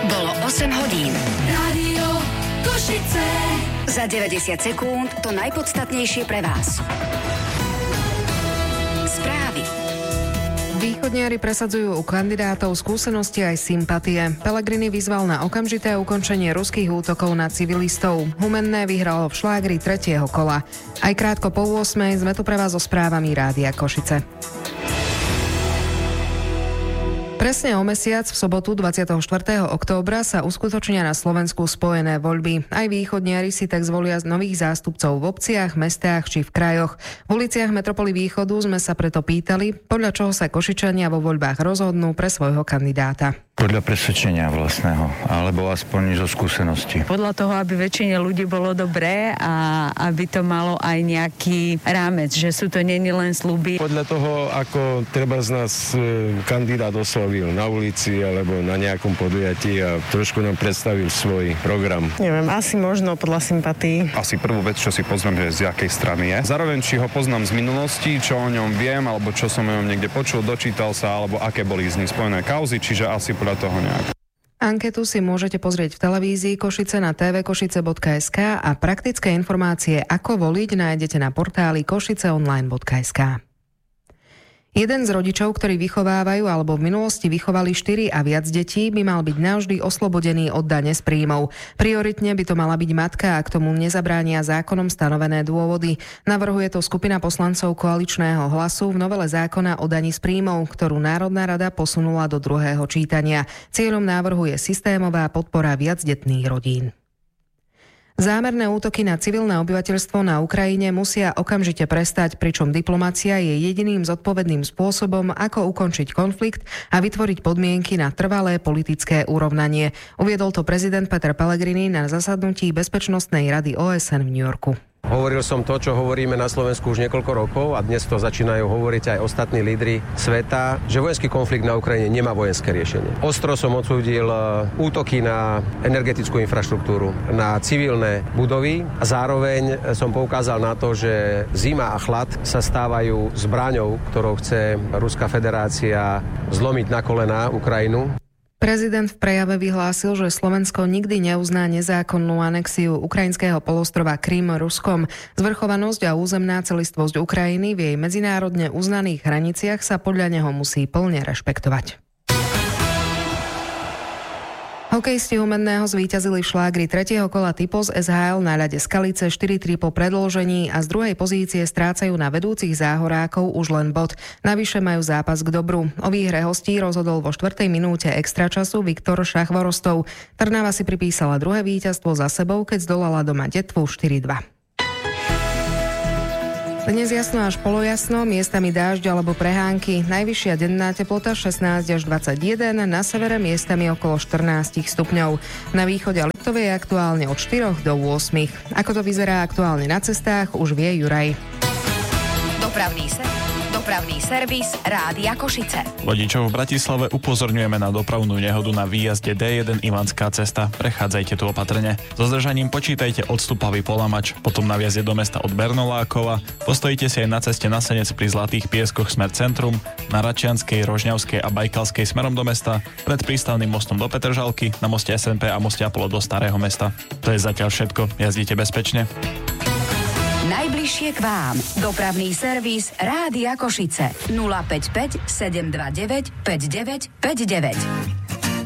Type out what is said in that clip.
Bolo 8 hodín. Rádio Košice. Za 90 sekúnd to najpodstatnejšie pre vás. Správy. Východniari presadzujú u kandidátov skúsenosti aj sympatie. Pellegrini vyzval na okamžité ukončenie ruských útokov na civilistov. Humenné vyhralo v šlágri 3. kola. Aj krátko po 8 sme tu pre vás so správami Rádia Košice. Presne o mesiac v sobotu 24. októbra sa uskutočnia na Slovensku spojené voľby. Aj východniari si tak zvolia nových zástupcov v obciach, mestách či v krajoch. V uliciach metropoly Východu sme sa preto pýtali, podľa čoho sa Košičania vo voľbách rozhodnú pre svojho kandidáta. Podľa presvedčenia vlastného, alebo aspoň zo skúsenosti. Podľa toho, aby väčšine ľudí bolo dobré a aby to malo aj nejaký rámec, že sú to nie len sľuby. Podľa toho, ako treba z nás kandidát oslovil na ulici alebo na nejakom podujatí a trošku nám predstavil svoj program. Neviem, asi možno podľa sympatí. Asi prvú vec, čo si pozriem, že z jakej strany je. Zároveň, či ho poznám z minulosti, čo o ňom viem, alebo čo som o ňom niekde počul, dočítal sa, alebo aké boli s ním spojené kauzy, čiže asi toho nejak. Anketu si môžete pozrieť v televízii Košice na tvkošice.sk a praktické informácie, ako voliť, nájdete na portáli košiceonline.sk. Jeden z rodičov, ktorí vychovávajú alebo v minulosti vychovali 4 a viac detí, by mal byť navždy oslobodený od dane z príjmov. Prioritne by to mala byť matka a k tomu nezabránia zákonom stanovené dôvody. Navrhuje to skupina poslancov Koaličného hlasu v novele zákona o daní z príjmov, ktorú Národná rada posunula do druhého čítania. Cieľom návrhu je systémová podpora viacdetných rodín. Zámerné útoky na civilné obyvateľstvo na Ukrajine musia okamžite prestať, pričom diplomacia je jediným zodpovedným spôsobom, ako ukončiť konflikt a vytvoriť podmienky na trvalé politické urovnanie. Uviedol to prezident Peter Pellegrini na zasadnutí Bezpečnostnej rady OSN v New Yorku. Hovoril som to, čo hovoríme na Slovensku už niekoľko rokov a dnes to začínajú hovoriť aj ostatní lídri sveta, že vojenský konflikt na Ukrajine nemá vojenské riešenie. Ostro som odsúdil útoky na energetickú infraštruktúru, na civilné budovy a zároveň som poukázal na to, že zima a chlad sa stávajú zbraňou, ktorou chce Ruská federácia zlomiť na kolená Ukrajinu. Prezident v prejave vyhlásil, že Slovensko nikdy neuzná nezákonnú anexiu ukrajinského polostrova Krym Ruskom. Zvrchovanosť a územná celistvosť Ukrajiny v jej medzinárodne uznaných hraniciach sa podľa neho musí plne rešpektovať. Hokejisti Humenného zvíťazili v šlágri 3. kola Typos SHL na ľade Skalice 4-3 po predĺžení a z druhej pozície strácajú na vedúcich záhorákov už len bod. Navyše majú zápas k dobru. O výhre hostí rozhodol vo 4. minúte extračasu Viktor Šachvorostov. Trnava si pripísala druhé víťazstvo za sebou, keď zdolala doma Detvu 4-2. Dnes jasno až polojasno, miestami dážď alebo prehánky. Najvyššia denná teplota 16 až 21, na severe miestami okolo 14 stupňov. Na východe a Liptovej je aktuálne od 4 do 8. Ako to vyzerá aktuálne na cestách, už vie Juraj. Dopravný servis Rádia Košice. Vodičov v Bratislave upozorňujeme na dopravnú nehodu na výjazde D1 Ivanská cesta. Prechádzajte tu opatrne. So zdržaním počítajte odstupavý Polamač, potom na vjazde do mesta od Bernolákova. Postojíte si aj na ceste na Senec pri Zlatých pieskoch smer centrum, na Račianskej, Rožňavskej a Bajkalskej smerom do mesta, pred prístavným mostom do Petržalky, na moste SNP a moste Apollo do Starého mesta. To je zatiaľ všetko. Jazdite bezpečne. Najbližšie k vám. Dopravný servis Rádia Košice. 055 729 5959.